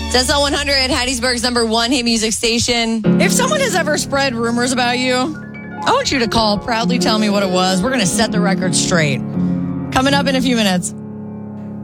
SL 100, Hattiesburg's number one hit music station. If someone has ever spread rumors about you, I want you to call, proudly tell me what it was. We're going to set the record straight. Coming up in a few minutes.